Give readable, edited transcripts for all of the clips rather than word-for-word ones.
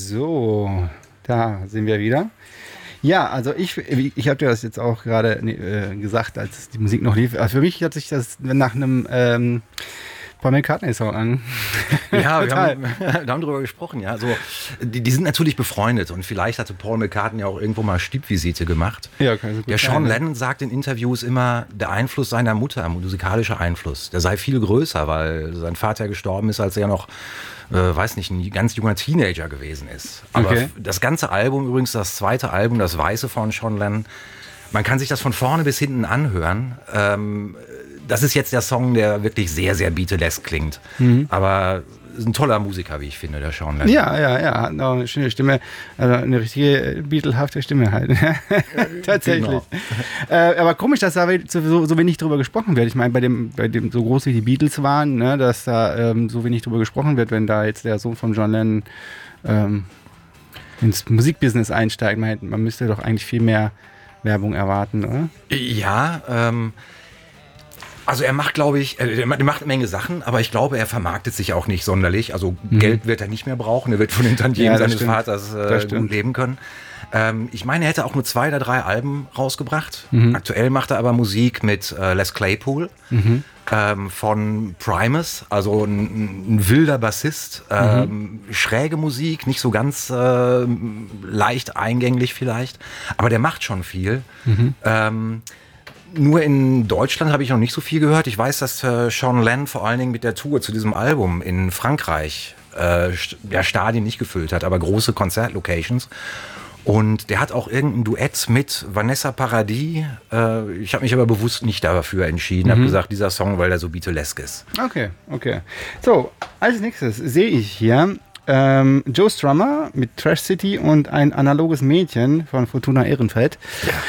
So, da sind wir wieder. Ja, also ich habe dir das jetzt auch gerade gesagt, als die Musik noch lief. Also für mich hat sich das nach einem Paul McCartney-Song an. Ja, wir haben darüber gesprochen, ja. Also, die sind natürlich befreundet und vielleicht hatte Paul McCartney auch irgendwo mal Stippvisite gemacht. Ja, kann ich gut Der Sean sein. Lennon sagt in Interviews immer, der Einfluss seiner Mutter, musikalischer Einfluss, der sei viel größer, weil sein Vater gestorben ist, als er noch, weiß nicht, ein ganz junger Teenager gewesen ist. Aber Okay. das ganze Album, übrigens das zweite Album, das Weiße von Sean Lennon, man kann sich das von vorne bis hinten anhören. Das ist jetzt der Song, der wirklich sehr, sehr Beatlesque klingt. Aber ist ein toller Musiker, wie ich finde, der Sean Lennon. Ja, hat noch eine schöne Stimme, also eine richtige Beatle-hafte Stimme halt. Tatsächlich. Genau. Aber komisch, dass da so wenig drüber gesprochen wird. Ich meine, bei dem so groß wie die Beatles waren, ne, dass da so wenig drüber gesprochen wird, wenn da jetzt der Sohn von John Lennon ins Musikbusiness einsteigt. Man müsste doch eigentlich viel mehr Werbung erwarten, oder? Ja, also er macht, glaube ich, er macht eine Menge Sachen, aber ich glaube, er vermarktet sich auch nicht sonderlich. Also Geld wird er nicht mehr brauchen, er wird von den Tantiemen Ja, das seines stimmt. Vaters Das gut stimmt. leben können. Ich meine, er hätte auch nur 2 oder 3 Alben rausgebracht. Aktuell macht er aber Musik mit Les Claypool von Primus, also ein wilder Bassist. Schräge Musik, nicht so ganz leicht eingänglich vielleicht, aber der macht schon viel. Nur in Deutschland habe ich noch nicht so viel gehört. Ich weiß, dass Sean Lennon vor allen Dingen mit der Tour zu diesem Album in Frankreich Stadien nicht gefüllt hat, aber große Konzertlocations. Und der hat auch irgendein Duett mit Vanessa Paradis. Ich habe mich aber bewusst nicht dafür entschieden. Habe gesagt, dieser Song, weil der so Beatlesque ist. Okay. So, als nächstes sehe ich hier Joe Strummer mit Trash City und ein analoges Mädchen von Fortuna Ehrenfeld.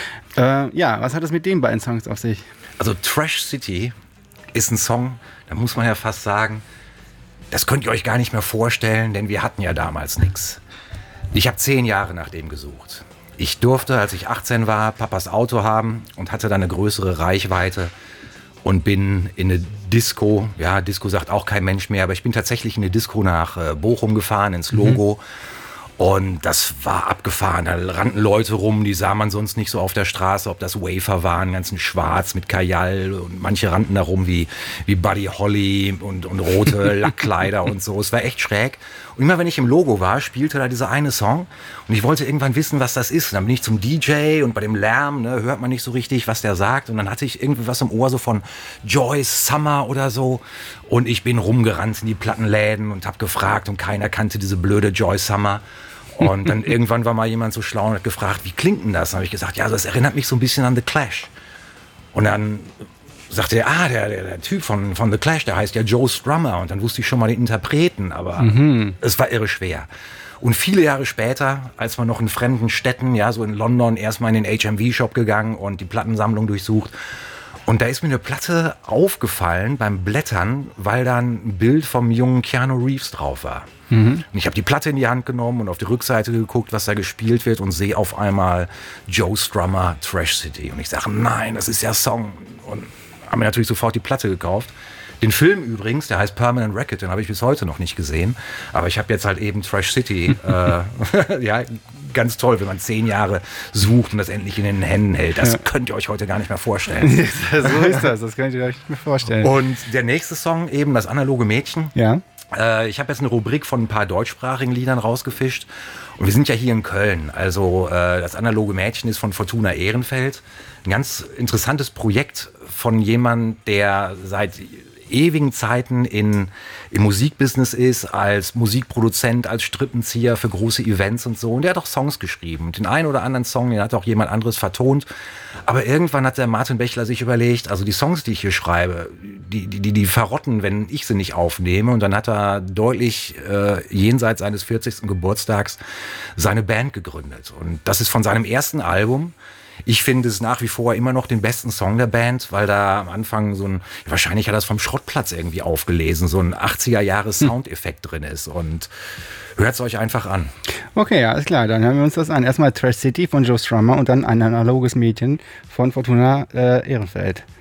Ja, was hat das mit den beiden Songs auf sich? Also Trash City ist ein Song, da muss man ja fast sagen, das könnt ihr euch gar nicht mehr vorstellen, denn wir hatten ja damals nichts. Ich habe 10 Jahre nach dem gesucht. Ich durfte, als ich 18 war, Papas Auto haben und hatte dann eine größere Reichweite und bin in eine Disco, ja, Disco sagt auch kein Mensch mehr, aber ich bin tatsächlich in eine Disco nach Bochum gefahren, ins Logo. Und das war abgefahren. Da rannten Leute rum, die sah man sonst nicht so auf der Straße, ob das Wafer waren, ganzen schwarz mit Kajal. Und manche rannten da rum wie Buddy Holly und rote Lackkleider und so. Es war echt schräg. Und immer wenn ich im Logo war, spielte da dieser eine Song. Und ich wollte irgendwann wissen, was das ist. Und dann bin ich zum DJ und bei dem Lärm hört man nicht so richtig, was der sagt. Und dann hatte ich irgendwie was im Ohr, so von Joyce Summer oder so. Und ich bin rumgerannt in die Plattenläden und habe gefragt und keiner kannte diese blöde Joyce Summer. Und dann irgendwann war mal jemand so schlau und hat gefragt, wie klingt denn das? Dann habe ich gesagt, ja, das erinnert mich so ein bisschen an The Clash. Und dann sagte er, der Typ von The Clash, der heißt ja Joe Strummer. Und dann wusste ich schon mal den Interpreten, aber es war irre schwer. Und viele Jahre später, als man noch in fremden Städten, ja, so in London, erstmal in den HMV-Shop gegangen und die Plattensammlung durchsucht. Und da ist mir eine Platte aufgefallen beim Blättern, weil da ein Bild vom jungen Keanu Reeves drauf war. Und ich habe die Platte in die Hand genommen und auf die Rückseite geguckt, was da gespielt wird und sehe auf einmal Joe Strummer, Trash City. Und ich sage, nein, das ist ja Song. Und habe mir natürlich sofort die Platte gekauft. Den Film übrigens, der heißt Permanent Record, den habe ich bis heute noch nicht gesehen. Aber ich habe jetzt halt eben Trash City, ja, ganz toll, wenn man 10 Jahre sucht und das endlich in den Händen hält. Das könnt ihr euch heute gar nicht mehr vorstellen. So ist das könnt ihr euch nicht mehr vorstellen. Und der nächste Song, eben das analoge Mädchen. Ja. Ich habe jetzt eine Rubrik von ein paar deutschsprachigen Liedern rausgefischt. Und wir sind ja hier in Köln. Also das analoge Mädchen ist von Fortuna Ehrenfeld. Ein ganz interessantes Projekt von jemandem, der seit ewigen Zeiten im Musikbusiness ist, als Musikproduzent, als Strippenzieher für große Events und so. Und der hat auch Songs geschrieben. Und den einen oder anderen Song, den hat auch jemand anderes vertont. Aber irgendwann hat der Martin Bechler sich überlegt, also die Songs, die ich hier schreibe, die verrotten, wenn ich sie nicht aufnehme. Und dann hat er deutlich jenseits seines 40. Geburtstags seine Band gegründet. Und das ist von seinem ersten Album. Ich finde es nach wie vor immer noch den besten Song der Band, weil da am Anfang wahrscheinlich hat er das vom Schrottplatz irgendwie aufgelesen, so ein 80er-Jahre-Soundeffekt drin ist. Und hört es euch einfach an. Okay, alles klar, dann hören wir uns das an. Erstmal Trash City von Joe Strummer und dann ein analoges Mädchen von Fortuna Ehrenfeld.